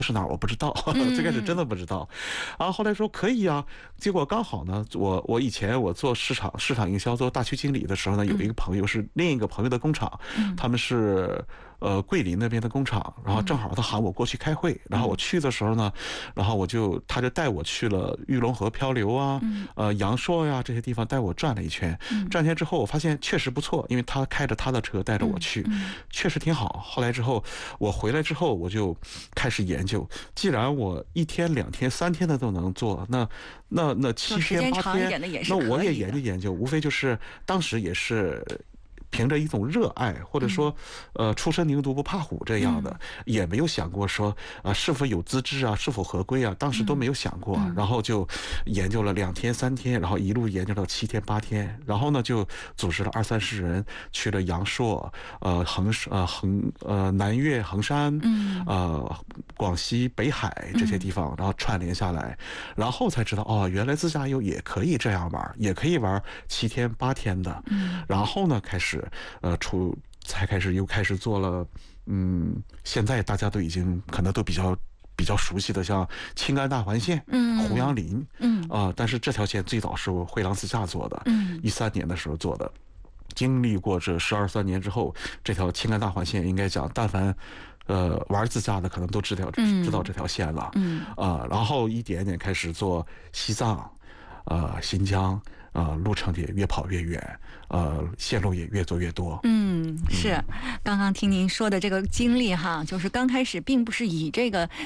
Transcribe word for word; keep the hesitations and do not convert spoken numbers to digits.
是哪儿我不知道，最开始真的不知道，啊，后来说可以啊，结果刚好呢，我我以前我做市场市场营销做大区经理的时候呢，有一个朋友是另一个朋友的工厂，他们是呃桂林那边的工厂，然后正好他喊我过去开会，然后我去的时候呢，然后我就他就带我去了玉龙河漂流啊，呃阳朔呀这些地方带我转了一圈，转圈之后我发现确实不错，因为他开着他的车带着我去，确实挺好。后来之后我回来之后我就开始研究。就既然我一天两天三天的都能做，那那那七天八天，那我也研究研究，无非就是当时也是凭着一种热爱，或者说呃初生牛犊不怕虎这样的，也没有想过说啊是否有资质啊，是否合规啊，当时都没有想过，然后就研究了两天三天，然后一路研究到七天八天，然后呢就组织了二三十人去了阳朔、呃衡呃衡呃南岳、衡山，呃广西北海这些地方，然后串联下来，然后才知道哦，原来自驾游也可以这样玩，也可以玩七天八天的，然后呢开始。呃，出才开始又开始做了，嗯，现在大家都已经可能都比较比较熟悉的，像青甘大环线、嗯，胡杨林，嗯啊、呃，但是这条线最早是慧郎自驾做的，嗯，一三年的时候做的，经历过这十二三年之后，这条青甘大环线应该讲，但凡。呃，玩自驾的可能都知道知道这条线了，嗯啊、呃，然后一点点开始做西藏，呃，新疆。呃，路程也越跑越远，呃，线路也越做越多。 嗯，是。刚刚听您说的这个经历哈，就是刚开始并不是以这个